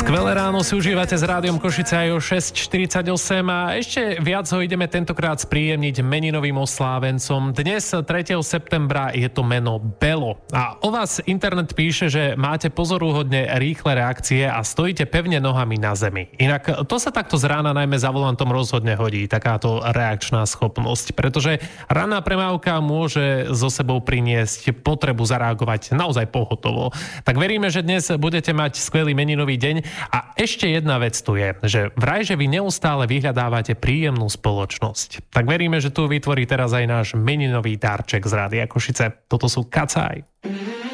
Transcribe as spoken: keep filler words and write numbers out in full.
Skvelé ráno si užívate s Rádiom Košice aj o šesť štyridsaťosem a ešte viac ho ideme tentokrát spríjemniť meninovým oslávencom. Dnes tretieho septembra je to meno Belo. A o vás internet píše, že máte pozoruhodne rýchle reakcie a stojíte pevne nohami na zemi. Inak to sa takto z rána najmä za volantom rozhodne hodí, takáto reakčná schopnosť, pretože ranná premávka môže so sebou priniesť potrebu zareagovať naozaj pohotovo. Tak veríme, že dnes budete mať skvelý meninový deň. A ešte jedna vec tu je, že vraj, že vy neustále vyhľadávate príjemnú spoločnosť. Tak veríme, že tu vytvorí teraz aj náš meninový darček z Rádia Košice. Toto sú Kacaj.